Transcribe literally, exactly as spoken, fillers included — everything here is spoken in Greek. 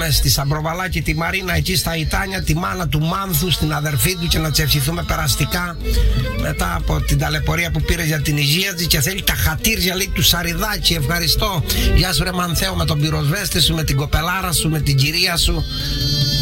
πάμε στη Σαμπροβαλάκη τη Μαρίνα, εκεί στα Ιτάνια, τη μάνα του Μάνθου, στην αδερφή του, και να της ευχηθούμε περαστικά μετά από την ταλαιπωρία που πήρε για την υγεία της. Και θέλει τα χατήρια, λέει, του Σαριδάκη. Ευχαριστώ. Γεια σου ρε Μανθέο, με τον πυροσβέστη σου, με την κοπελάρα σου, με την κυρία σου.